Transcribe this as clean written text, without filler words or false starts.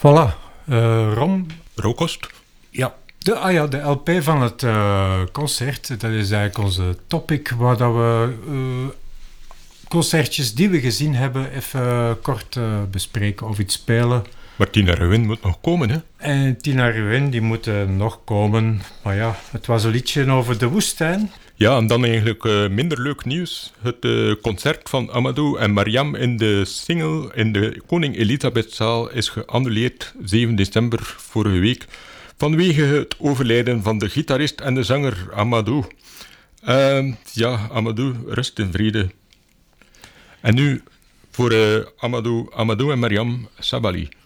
Voilà. Ron? Rauwkost? Ja. De LP van het concert, dat is eigenlijk onze topic, waar dat we concertjes die we gezien hebben even kort bespreken of iets spelen. Maar Tina Ruin moet nog komen, hè? En Tina Ruin, die moeten nog komen. Maar ja, het was een liedje over de woestijn. Ja, en dan eigenlijk minder leuk nieuws. Het concert van Amadou en Mariam in de Singel in de Koning Elisabethzaal is geannuleerd 7 december vorige week vanwege het overlijden van de gitarist en de zanger Amadou. Amadou, rust in vrede. En nu voor Amadou en Mariam Sabali.